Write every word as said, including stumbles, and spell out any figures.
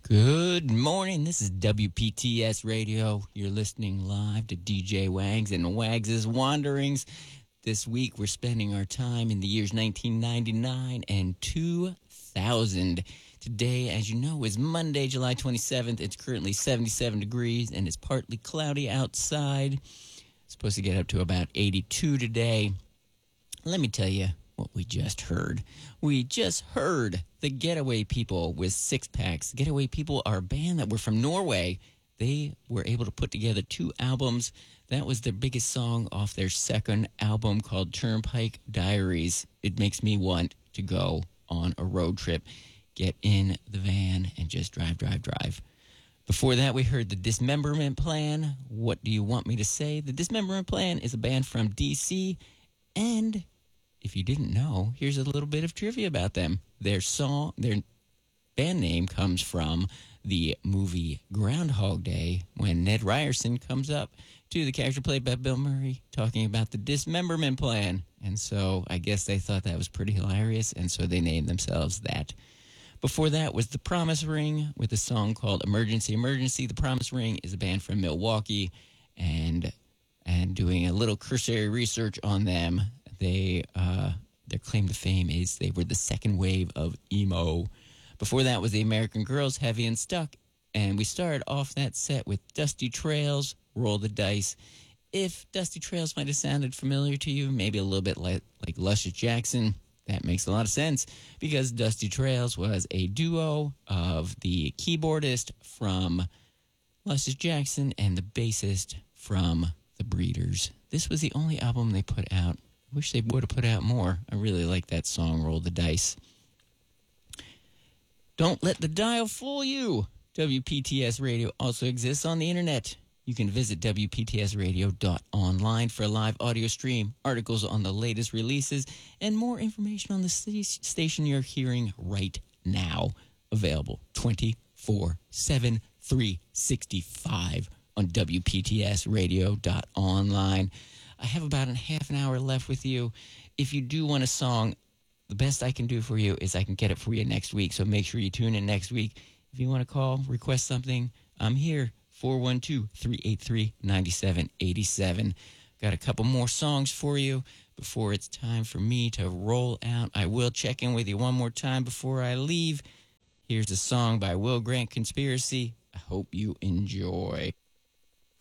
Good morning. This is W P T S Radio. You're listening live to D J Wags and Wags' Wanderings. This week, we're spending our time in the years nineteen ninety-nine and two thousand. Today, as you know, is Monday, July twenty-seventh. It's currently seventy-seven degrees, and it's partly cloudy outside. It's supposed to get up to about eighty-two today. Let me tell you what we just heard. We just heard the Getaway People with Six Packs. The Getaway People are a band that were from Norway. They were able to put together two albums. That was their biggest song off their second album called Turnpike Diaries. It makes me want to go on a road trip, get in the van, and just drive, drive, drive. Before that, we heard the Dismemberment Plan. What do you want me to say? The Dismemberment Plan is a band from D C, and if you didn't know, here's a little bit of trivia about them. Their song, their band name comes from the movie Groundhog Day, when Ned Ryerson comes up to the character played by Bill Murray talking about the dismemberment plan. And so I guess they thought that was pretty hilarious, and so they named themselves that. Before that was The Promise Ring with a song called Emergency Emergency. The Promise Ring is a band from Milwaukee, and and doing a little cursory research on them, They, uh, their claim to fame is they were the second wave of emo. Before that was the American Girls, Heavy and Stuck. And we started off that set with Dusty Trails, Roll the Dice. If Dusty Trails might have sounded familiar to you, maybe a little bit like, like Luscious Jackson, that makes a lot of sense, because Dusty Trails was a duo of the keyboardist from Luscious Jackson and the bassist from The Breeders. This was the only album they put out. Wish they would have put out more. I really like that song, Roll the Dice. Don't let the dial fool you. W P T S Radio also exists on the internet. You can visit W P T S radio dot online for a live audio stream, articles on the latest releases, and more information on the st- station you're hearing right now. Available twenty-four seven, three sixty-five on W P T S radio dot online. I have about a half an hour left with you. If you do want a song, the best I can do for you is I can get it for you next week. So make sure you tune in next week. If you want to call, request something, I'm here. four one two, three eight three, nine seven eight seven. Got a couple more songs for you before it's time for me to roll out. I will check in with you one more time before I leave. Here's a song by Will Grant, Conspiracy. I hope you enjoy.